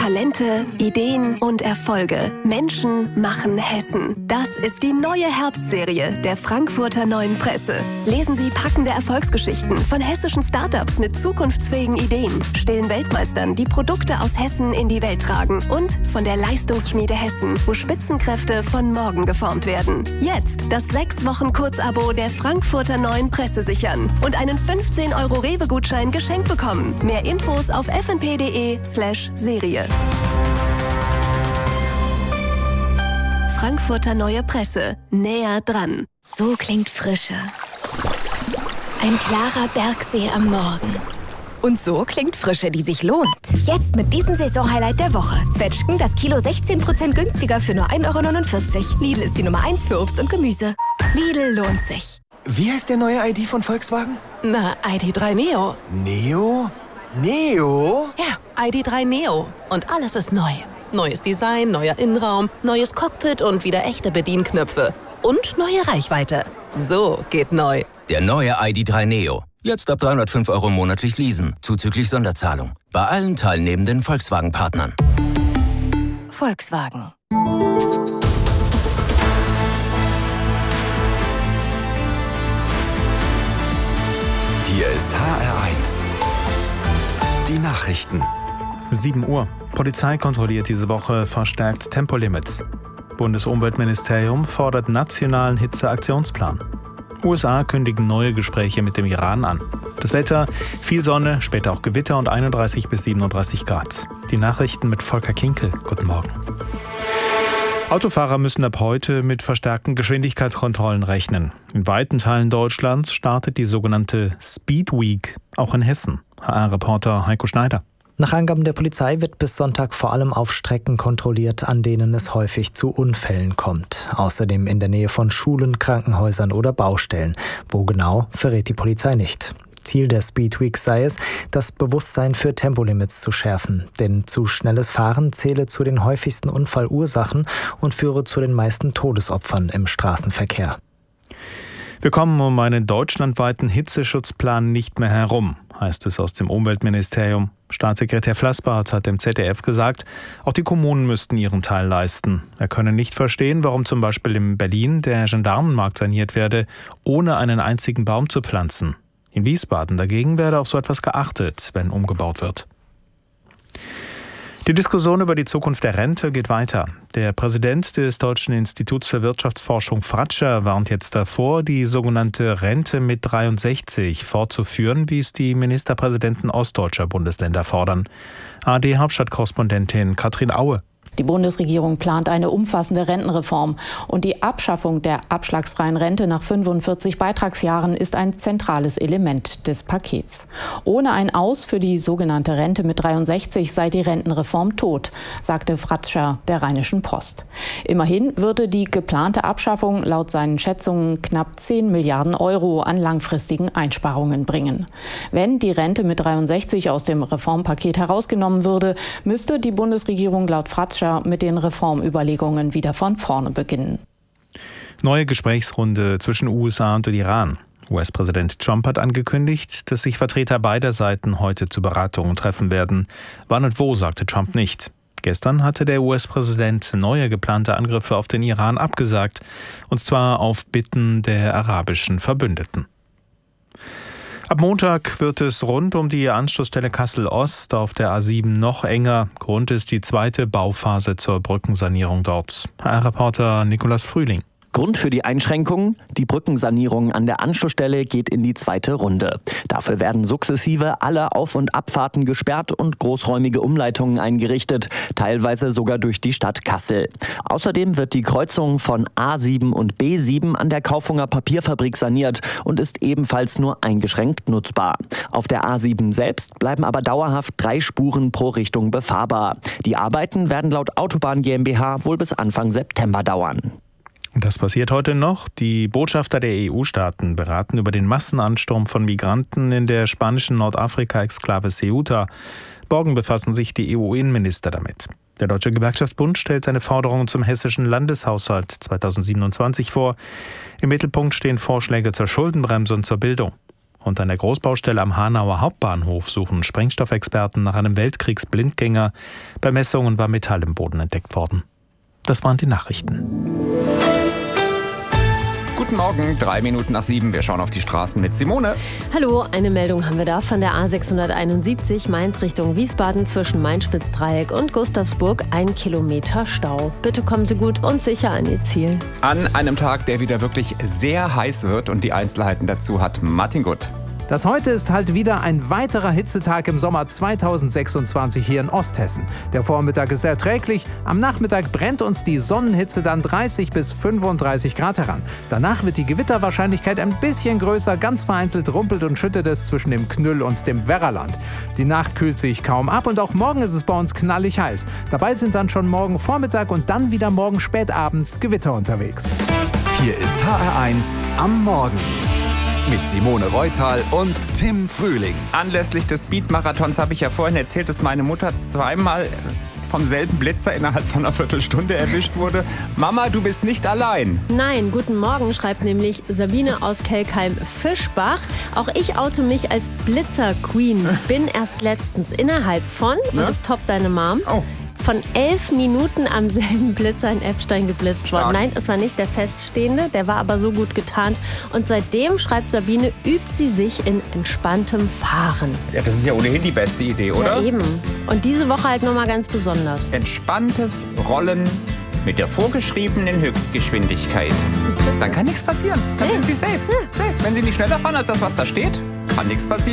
Talente, Ideen und Erfolge. Menschen machen Hessen. Das ist die neue Herbstserie der Frankfurter Neuen Presse. Lesen Sie packende Erfolgsgeschichten von hessischen Startups mit zukunftsfähigen Ideen, stillen Weltmeistern, die Produkte aus Hessen in die Welt tragen und von der Leistungsschmiede Hessen, wo Spitzenkräfte von morgen geformt werden. Jetzt das 6-Wochen-Kurzabo der Frankfurter Neuen Presse sichern und einen 15 € Rewe-Gutschein geschenkt bekommen. Mehr Infos auf fnp.de/Serie. Frankfurter Neue Presse. Näher dran. So klingt Frische. Ein klarer Bergsee am Morgen. Und so klingt Frische, die sich lohnt. Jetzt mit diesem Saisonhighlight der Woche. Zwetschgen das Kilo 16% günstiger für nur 1,49 €. Lidl ist die Nummer 1 für Obst und Gemüse. Lidl lohnt sich. Wie heißt der neue ID von Volkswagen? Na, ID.3 Neo. Neo? Neo? Ja, ID.3 Neo. Und alles ist neu. Neues Design, neuer Innenraum, neues Cockpit und wieder echte Bedienknöpfe. Und neue Reichweite. So geht neu. Der neue ID.3 Neo. Jetzt ab 305 € monatlich leasen, zuzüglich Sonderzahlung. Bei allen teilnehmenden Volkswagen-Partnern. Volkswagen. Hier ist HR1. Die Nachrichten. 7 Uhr. Polizei kontrolliert diese Woche verstärkt Tempolimits. Bundesumweltministerium fordert nationalen Hitzeaktionsplan. USA kündigen neue Gespräche mit dem Iran an. Das Wetter, viel Sonne, später auch Gewitter und 31 bis 37 Grad. Die Nachrichten mit Volker Kinkel. Guten Morgen. Autofahrer müssen ab heute mit verstärkten Geschwindigkeitskontrollen rechnen. In weiten Teilen Deutschlands startet die sogenannte Speed Week, auch in Hessen. HR-Reporter Heiko Schneider. Nach Angaben der Polizei wird bis Sonntag vor allem auf Strecken kontrolliert, an denen es häufig zu Unfällen kommt. Außerdem in der Nähe von Schulen, Krankenhäusern oder Baustellen. Wo genau, verrät die Polizei nicht. Ziel der Speed Week sei es, das Bewusstsein für Tempolimits zu schärfen. Denn zu schnelles Fahren zähle zu den häufigsten Unfallursachen und führe zu den meisten Todesopfern im Straßenverkehr. Wir kommen um einen deutschlandweiten Hitzeschutzplan nicht mehr herum, heißt es aus dem Umweltministerium. Staatssekretär Flassbart hat dem ZDF gesagt, auch die Kommunen müssten ihren Teil leisten. Er könne nicht verstehen, warum zum Beispiel in Berlin der Gendarmenmarkt saniert werde, ohne einen einzigen Baum zu pflanzen. In Wiesbaden dagegen werde auf so etwas geachtet, wenn umgebaut wird. Die Diskussion über die Zukunft der Rente geht weiter. Der Präsident des Deutschen Instituts für Wirtschaftsforschung Fratscher warnt jetzt davor, die sogenannte Rente mit 63 fortzuführen, wie es die Ministerpräsidenten ostdeutscher Bundesländer fordern. ARD-Hauptstadtkorrespondentin Katrin Aue. Die Bundesregierung plant eine umfassende Rentenreform und die Abschaffung der abschlagsfreien Rente nach 45 Beitragsjahren ist ein zentrales Element des Pakets. Ohne ein Aus für die sogenannte Rente mit 63 sei die Rentenreform tot, sagte Fratscher der Rheinischen Post. Immerhin würde die geplante Abschaffung laut seinen Schätzungen knapp 10 Milliarden € an langfristigen Einsparungen bringen. Wenn die Rente mit 63 aus dem Reformpaket herausgenommen würde, müsste die Bundesregierung laut Fratscher mit den Reformüberlegungen wieder von vorne beginnen. Neue Gesprächsrunde zwischen USA und Iran. US-Präsident Trump hat angekündigt, dass sich Vertreter beider Seiten heute zu Beratungen treffen werden. Wann und wo, sagte Trump nicht. Gestern hatte der US-Präsident neue geplante Angriffe auf den Iran abgesagt, und zwar auf Bitten der arabischen Verbündeten. Ab Montag wird es rund um die Anschlussstelle Kassel-Ost auf der A7 noch enger. Grund ist die zweite Bauphase zur Brückensanierung dort. HR-Reporter Nikolaus Frühling. Grund für die Einschränkungen? Die Brückensanierung an der Anschlussstelle geht in die zweite Runde. Dafür werden sukzessive alle Auf- und Abfahrten gesperrt und großräumige Umleitungen eingerichtet, teilweise sogar durch die Stadt Kassel. Außerdem wird die Kreuzung von A7 und B7 an der Kaufhunger Papierfabrik saniert und ist ebenfalls nur eingeschränkt nutzbar. Auf der A7 selbst bleiben aber dauerhaft 3 Spuren pro Richtung befahrbar. Die Arbeiten werden laut Autobahn GmbH wohl bis Anfang September dauern. Und das passiert heute noch. Die Botschafter der EU-Staaten beraten über den Massenansturm von Migranten in der spanischen Nordafrika-Exklave Ceuta. Morgen befassen sich die EU-Innenminister damit. Der Deutsche Gewerkschaftsbund stellt seine Forderungen zum hessischen Landeshaushalt 2027 vor. Im Mittelpunkt stehen Vorschläge zur Schuldenbremse und zur Bildung. Und an der Großbaustelle am Hanauer Hauptbahnhof suchen Sprengstoffexperten nach einem Weltkriegsblindgänger. Bei Messungen war Metall im Boden entdeckt worden. Das waren die Nachrichten. Guten Morgen, 3 Minuten nach 7. Wir schauen auf die Straßen mit Simone. Hallo, eine Meldung haben wir da von der A671 Mainz Richtung Wiesbaden zwischen Main-Spitz-Dreieck und Gustavsburg. 1 Kilometer Stau. Bitte kommen Sie gut und sicher an Ihr Ziel. An einem Tag, der wieder wirklich sehr heiß wird, und die Einzelheiten dazu hat Martin Gutt. Das heute ist halt wieder ein weiterer Hitzetag im Sommer 2026 hier in Osthessen. Der Vormittag ist erträglich, am Nachmittag brennt uns die Sonnenhitze dann 30 bis 35 Grad heran. Danach wird die Gewitterwahrscheinlichkeit ein bisschen größer, ganz vereinzelt rumpelt und schüttet es zwischen dem Knüll und dem Werraland. Die Nacht kühlt sich kaum ab und auch morgen ist es bei uns knallig heiß. Dabei sind dann schon morgen Vormittag und dann wieder morgen spätabends Gewitter unterwegs. Hier ist HR1 am Morgen. Mit Simone Reutal und Tim Frühling. Anlässlich des Speed-Marathons habe ich ja vorhin erzählt, dass meine Mutter zweimal vom selben Blitzer innerhalb von einer Viertelstunde erwischt wurde. Mama, du bist nicht allein. Nein, guten Morgen, schreibt nämlich Sabine aus Kelkheim-Fischbach. Auch ich oute mich als Blitzer-Queen. Bin erst letztens innerhalb von, und das toppt deine Mom, von 11 Minuten am selben Blitzer in Eppstein geblitzt worden. Nein, es war nicht der Feststehende, der war aber so gut getarnt. Und seitdem, schreibt Sabine, übt sie sich in entspanntem Fahren. Ja, das ist ja ohnehin die beste Idee, oder? Ja, eben. Und diese Woche halt nochmal ganz besonders. Entspanntes Rollen mit der vorgeschriebenen Höchstgeschwindigkeit. Dann kann nichts passieren. Dann sind Sie safe. Safe. Wenn Sie nicht schneller fahren als das, was da steht, kann nichts passieren.